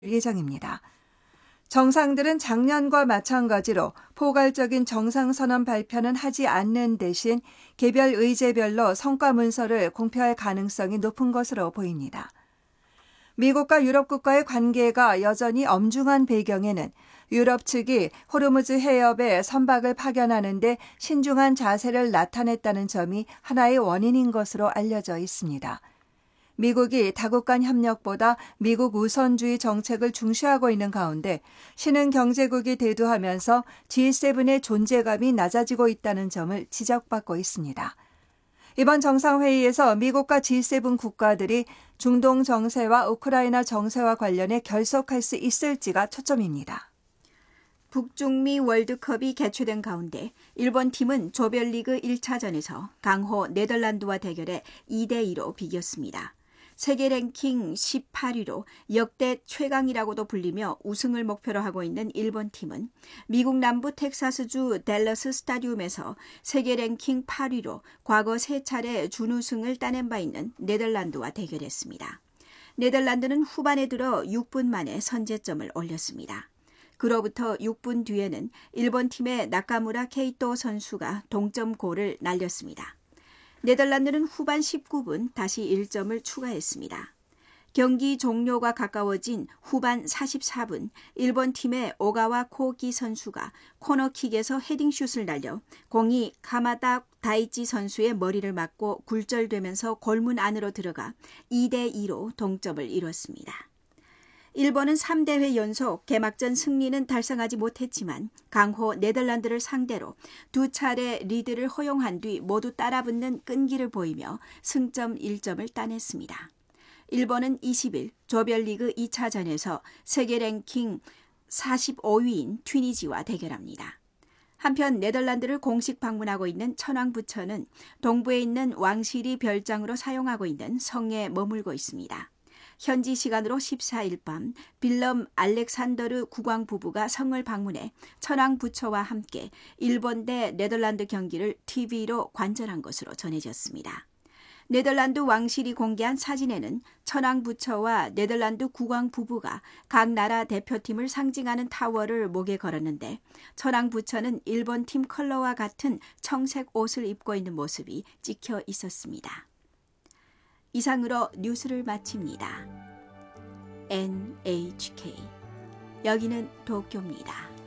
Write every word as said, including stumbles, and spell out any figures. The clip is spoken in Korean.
예정입니다. 정상들은 작년과 마찬가지로 포괄적인 정상선언 발표는 하지 않는 대신 개별 의제별로 성과 문서를 공표할 가능성이 높은 것으로 보입니다. 미국과 유럽 국가의 관계가 여전히 엄중한 배경에는 유럽 측이 호르무즈 해협에 선박을 파견하는 데 신중한 자세를 나타냈다는 점이 하나의 원인인 것으로 알려져 있습니다. 미국이 다국 간 협력보다 미국 우선주의 정책을 중시하고 있는 가운데 신흥 경제국이 대두하면서 지 세븐의 존재감이 낮아지고 있다는 점을 지적받고 있습니다. 이번 정상회의에서 미국과 지 세븐 국가들이 중동 정세와 우크라이나 정세와 관련해 결속할 수 있을지가 초점입니다. 북중미 월드컵이 개최된 가운데 일본 팀은 조별리그 일 차전에서 강호 네덜란드와 대결해 이 대 이로 비겼습니다. 세계 랭킹 십팔 위로 역대 최강이라고도 불리며 우승을 목표로 하고 있는 일본 팀은 미국 남부 텍사스주 댈러스 스타디움에서 세계 랭킹 팔 위로 과거 세 차례 준우승을 따낸 바 있는 네덜란드와 대결했습니다. 네덜란드는 후반에 들어 육 분 만에 선제점을 올렸습니다. 그로부터 육 분 뒤에는 일본 팀의 나카무라 케이토 선수가 동점골을 날렸습니다. 네덜란드는 후반 십구 분 다시 일 점을 추가했습니다. 경기 종료가 가까워진 후반 사십사 분 일본 팀의 오가와 코기 선수가 코너킥에서 헤딩슛을 날려 공이 가마다 다이치 선수의 머리를 맞고 굴절되면서 골문 안으로 들어가 이 대 이로 동점을 이뤘습니다. 일본은 삼 대회 연속 개막전 승리는 달성하지 못했지만 강호 네덜란드를 상대로 두 차례 리드를 허용한 뒤 모두 따라붙는 끈기를 보이며 승점 일 점을 따냈습니다. 일본은 이십 일 조별리그 이 차전에서 세계 랭킹 사십오 위인 튀니지와 대결합니다. 한편 네덜란드를 공식 방문하고 있는 천황부처는 동부에 있는 왕실이 별장으로 사용하고 있는 성에 머물고 있습니다. 현지 시간으로 십사 일 밤 빌럼 알렉산더르 국왕 부부가 성을 방문해 천황 부처와 함께 일본 대 네덜란드 경기를 티비로 관전한 것으로 전해졌습니다. 네덜란드 왕실이 공개한 사진에는 천황 부처와 네덜란드 국왕 부부가 각 나라 대표팀을 상징하는 타워를 목에 걸었는데 천황 부처는 일본 팀 컬러와 같은 청색 옷을 입고 있는 모습이 찍혀 있었습니다. 이상으로 뉴스를 마칩니다. 엔 에이치 케이 여기는 도쿄입니다.